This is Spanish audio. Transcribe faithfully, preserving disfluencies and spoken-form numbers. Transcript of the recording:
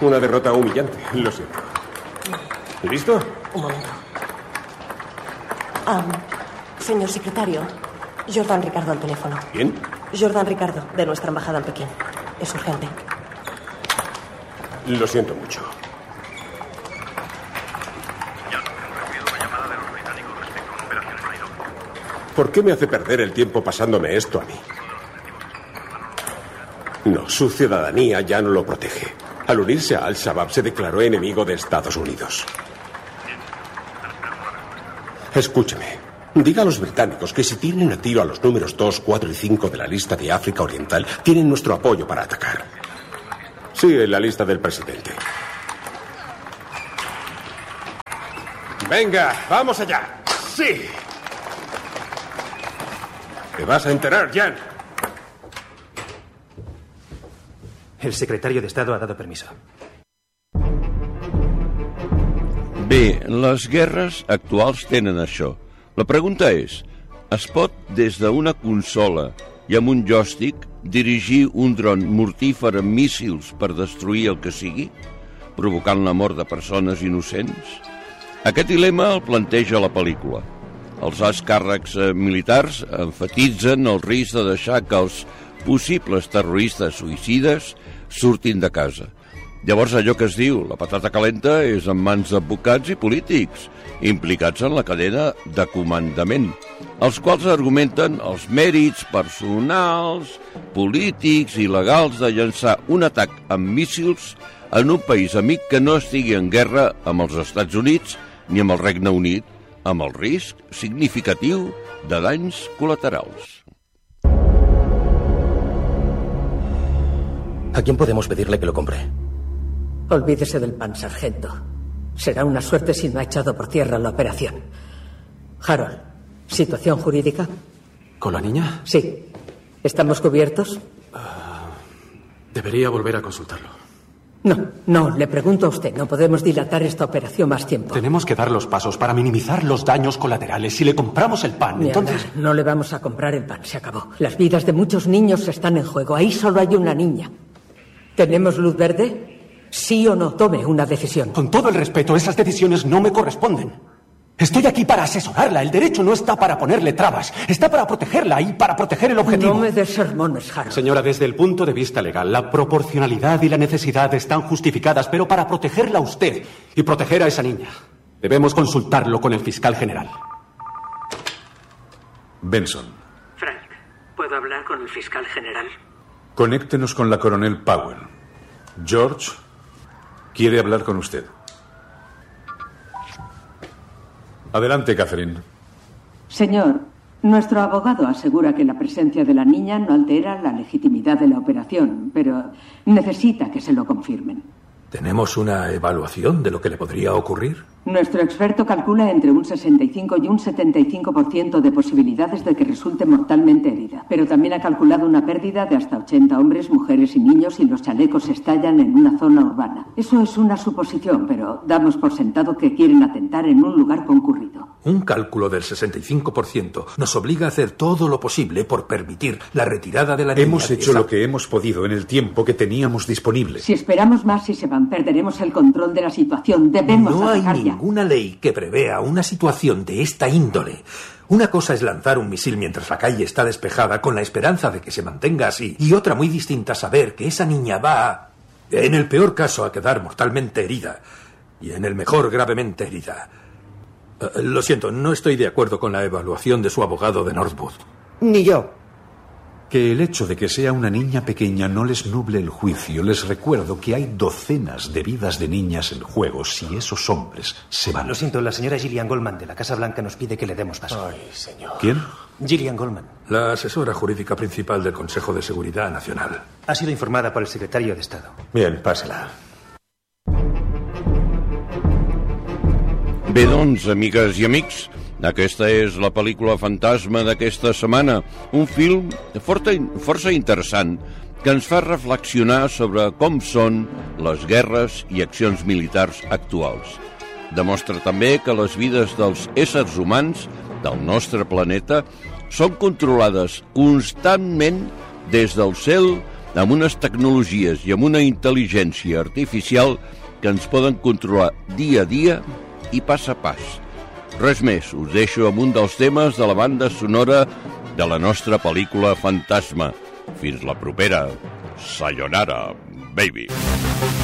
Una derrota humillante, lo siento. ¿Listo? Un momento. Um, señor secretario, Jordan Ricardo al teléfono. ¿Quién? Jordan Ricardo, de nuestra embajada en Pekín. Es urgente. Lo siento mucho. ¿Por qué me hace perder el tiempo pasándome esto a mí? No, su ciudadanía ya no lo protege. Al unirse a Al-Shabaab se declaró enemigo de Estados Unidos. Escúcheme. Diga a los británicos que si tienen a tiro a los números dos, cuatro y cinco de la lista de África Oriental, tienen nuestro apoyo para atacar. Sí, en la lista del presidente. Venga, vamos allá. Sí. Te vas a enterar, Jan. El secretario de Estado ha dado permiso. Bé, les guerres actuals tenen això. La pregunta és, es pot des d'una consola i amb un joystick dirigir un dron mortífer amb míssils per destruir el que sigui, provocant la mort de persones innocents? Aquest dilema el planteja la pel·lícula. Els alts càrrecs militars enfatitzen el risc de deixar que els possibles terroristes suïcides surtin de casa. Llavors allò que es diu la patata calenta és en mans d'advocats i polítics implicats en la cadena de comandament, els quals argumenten els mèrits personals, polítics i legals de llançar un atac amb míssils en un país amic que no estigui en guerra amb els Estats Units ni amb el Regne Unit, amb el risc significatiu de danys colaterals. ¿A quién podemos pedirle que lo compre? Olvídese del pan, sargento. Será una suerte si no ha echado por tierra la operación. Harold, ¿situación jurídica? ¿Con la niña? Sí. ¿Estamos cubiertos? Uh, debería volver a consultarlo. No, no, le pregunto a usted. No podemos dilatar esta operación más tiempo. Tenemos que dar los pasos para minimizar los daños colaterales. Si le compramos el pan, Ni entonces... hablar. No le vamos a comprar el pan, se acabó. Las vidas de muchos niños están en juego. Ahí solo hay una niña. ¿Tenemos luz verde? ¿Sí o no? Tome una decisión. Con todo el respeto, esas decisiones no me corresponden. Estoy aquí para asesorarla. El derecho no está para ponerle trabas. Está para protegerla y para proteger el objetivo. No me des sermones, Harold. Señora, desde el punto de vista legal, la proporcionalidad y la necesidad están justificadas, pero para protegerla a usted y proteger a esa niña, debemos consultarlo con el fiscal general. Benson. Frank, ¿puedo hablar con el fiscal general? Conéctenos con la coronel Powell. George quiere hablar con usted. Adelante, Catherine. Señor, nuestro abogado asegura que la presencia de la niña no altera la legitimidad de la operación, pero necesita que se lo confirmen. ¿Tenemos una evaluación de lo que le podría ocurrir? Nuestro experto calcula entre un sesenta y cinco y un setenta y cinco por ciento de posibilidades de que resulte mortalmente herida. Pero también ha calculado una pérdida de hasta ochenta hombres, mujeres y niños si los chalecos estallan en una zona urbana. Eso es una suposición, pero damos por sentado que quieren atentar en un lugar concurrido. Un cálculo del sesenta y cinco por ciento nos obliga a hacer todo lo posible por permitir la retirada de la niña. Hemos hecho esa... lo que hemos podido en el tiempo que teníamos disponible. Si esperamos más y se van, perderemos el control de la situación. Debemos No hay atacar ya. ninguna ley que prevea una situación de esta índole. Una cosa es lanzar un misil mientras la calle está despejada con la esperanza de que se mantenga así, y otra muy distinta saber que esa niña va, en el peor caso, a quedar mortalmente herida y en el mejor gravemente herida. Uh, lo siento, no estoy de acuerdo con la evaluación de su abogado de Northwood. Ni yo. Que el hecho de que sea una niña pequeña no les nuble el juicio. Les recuerdo que hay docenas de vidas de niñas en juego si esos hombres se van. Lo siento, la señora Gillian Goldman de la Casa Blanca nos pide que le demos paso. Ay, señor. ¿Quién? Gillian Goldman. La asesora jurídica principal del Consejo de Seguridad Nacional. Ha sido informada por el secretario de Estado. Bien, pásela. Bé, doncs, amigues i amics, aquesta és la pel·lícula fantasma d'aquesta setmana, un film força, força interessant que ens fa reflexionar sobre com són les guerres i accions militars actuals. Demostra també que les vides dels éssers humans del nostre planeta són controlades constantment des del cel amb unes tecnologies i amb una intel·ligència artificial que ens poden controlar dia a dia i pas a pas. Res més, us deixo amb un dels temes de la banda sonora de la nostra pel·lícula Fantasma. Fins la propera. Sayonara, baby.